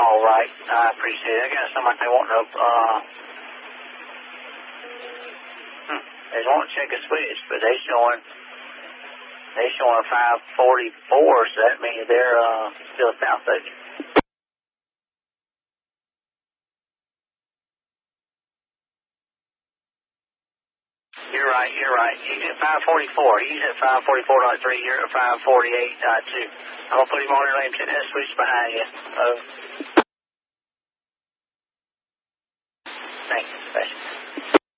All right, I appreciate it. I got somebody they want to, they want to check a switch, but they showing a 544, so that means they're still south of you. You're right. He's at 544. He's at 544.3. You're at 548.2. I'm going to put him on there and let him check that switch behind you. Thanks, Special.